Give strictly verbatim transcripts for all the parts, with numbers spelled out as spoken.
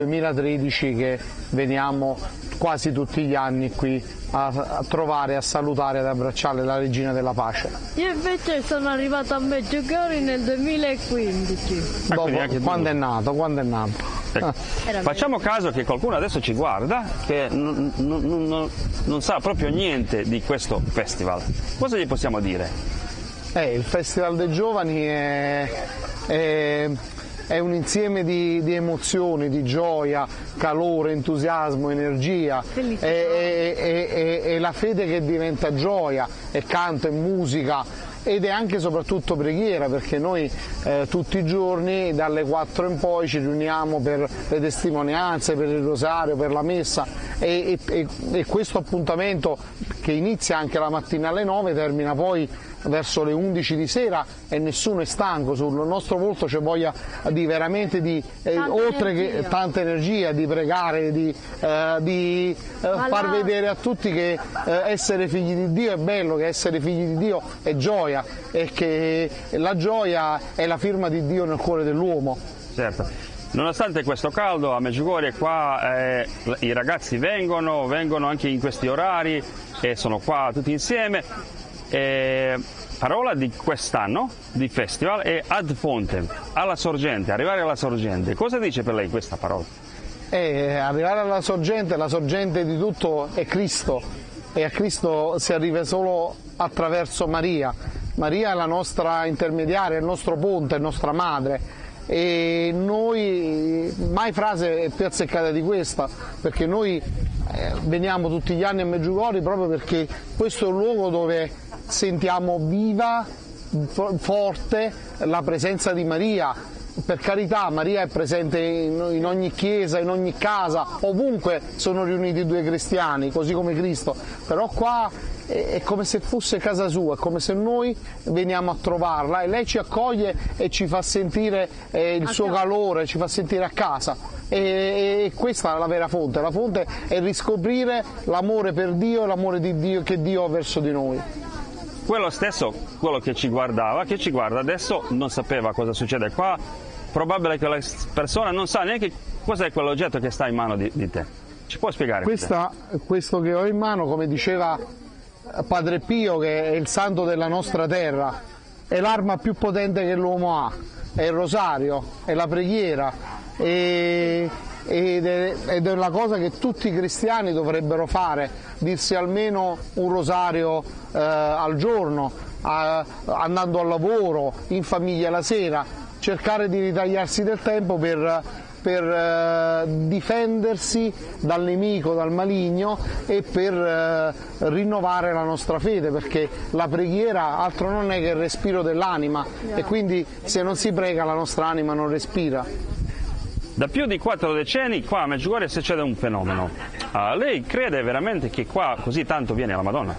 duemilatredici che veniamo quasi tutti gli anni qui a, a trovare, a salutare, ad abbracciare la Regina della Pace. Io invece sono arrivata a Meggiugori nel duemilaquindici. Dopo, quando è nato? Quando è nato? Ecco. Facciamo caso che qualcuno adesso ci guarda che non, non, non, non sa proprio niente di questo festival. Cosa gli possiamo dire? Eh, il Festival dei Giovani è, è, è un insieme di, di emozioni, di gioia, calore, entusiasmo, energia, è, è, è, è la fede che diventa gioia, è canto, è musica ed è anche e soprattutto preghiera, perché noi eh, tutti i giorni dalle quattro in poi ci riuniamo per le testimonianze, per il rosario, per la messa e, e, e questo appuntamento che inizia anche la mattina alle nove termina poi verso le undici di sera e nessuno è stanco. Sul nostro volto c'è voglia di veramente di eh, oltre che tanta energia, di pregare, di, eh, di eh, far vedere a tutti che eh, essere figli di Dio è bello, che essere figli di Dio è gioia e che la gioia è la firma di Dio nel cuore dell'uomo. Certo. Nonostante questo caldo a Medjugorje qua eh, i ragazzi vengono, vengono anche in questi orari e sono qua tutti insieme. Eh, parola di quest'anno di festival è ad fontem, alla sorgente, arrivare alla sorgente. Cosa dice per lei questa parola? Eh, arrivare alla sorgente, la sorgente di tutto è Cristo e a Cristo si arriva solo attraverso Maria. Maria è la nostra intermediaria, il nostro ponte, è nostra madre. E noi, mai frase è più azzeccata di questa, perché noi eh, veniamo tutti gli anni a Medjugorje proprio perché questo è un luogo dove sentiamo viva, forte la presenza di Maria. Per carità, Maria è presente in, in ogni chiesa, in ogni casa, ovunque sono riuniti due cristiani, così come Cristo, però qua è, è come se fosse casa sua, è come se noi veniamo a trovarla e lei ci accoglie e ci fa sentire eh, il suo calore, ci fa sentire a casa. E, e questa è la vera fonte, la fonte è riscoprire l'amore per Dio e l'amore di Dio che Dio ha verso di noi. Quello stesso, quello che ci guardava, che ci guarda adesso, non sapeva cosa succede qua, probabile che la persona non sa neanche cos'è quell'oggetto che sta in mano di, di te. Ci può spiegare? Questa, questo che ho in mano, come diceva Padre Pio, che è il santo della nostra terra, è l'arma più potente che l'uomo ha, è il rosario, è la preghiera, e, ed, è, ed è la cosa che tutti i cristiani dovrebbero fare, dirsi almeno un rosario eh, al giorno, a, andando al lavoro, in famiglia la sera, cercare di ritagliarsi del tempo per, per eh, difendersi dal nemico, dal maligno e per eh, rinnovare la nostra fede, perché la preghiera altro non è che il respiro dell'anima e quindi se non si prega la nostra anima non respira. Da più di quattro decenni qua a Medjugorje succede un fenomeno. Uh, lei crede veramente che qua così tanto viene la Madonna?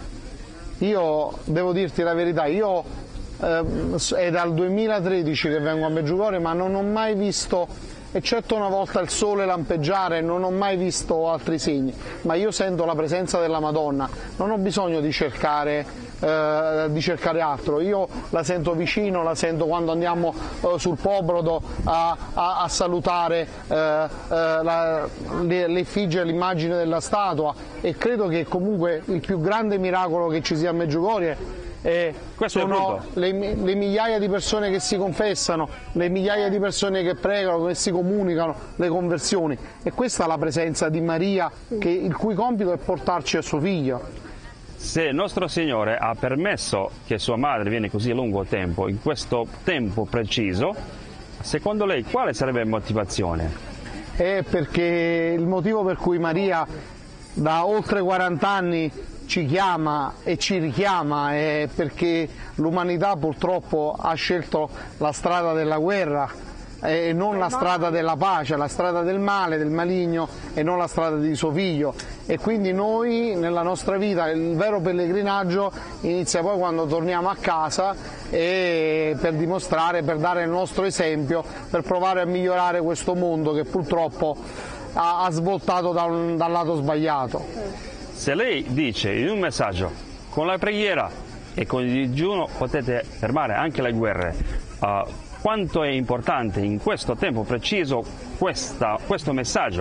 Io devo dirti la verità, io eh, è dal duemilatredici che vengo a Medjugorje ma non ho mai visto, eccetto una volta il sole lampeggiare, non ho mai visto altri segni, ma io sento la presenza della Madonna, non ho bisogno di cercare, eh, di cercare altro, io la sento vicino, la sento quando andiamo eh, sul Pobrodo a, a, a salutare eh, eh, la, le, le effigie, l'immagine della statua, e credo che comunque il più grande miracolo che ci sia a Medjugorje Eh, sono le, le migliaia di persone che si confessano, le migliaia di persone che pregano, che si comunicano, le conversioni, e questa è la presenza di Maria, che, il cui compito è portarci a suo figlio. Se nostro Signore ha permesso che sua madre viene così a lungo tempo, in questo tempo preciso, secondo lei quale sarebbe la motivazione? È perché il motivo per cui Maria da oltre quaranta anni ci chiama e ci richiama è perché l'umanità purtroppo ha scelto la strada della guerra e non la strada della pace, la strada del male, del maligno e non la strada di suo figlio, e quindi noi nella nostra vita il vero pellegrinaggio inizia poi quando torniamo a casa e per dimostrare, per dare il nostro esempio, per provare a migliorare questo mondo che purtroppo ha, ha svoltato da un, dal lato sbagliato. Se lei dice in un messaggio, con la preghiera e con il digiuno potete fermare anche le guerre, uh, quanto è importante in questo tempo preciso questa, questo messaggio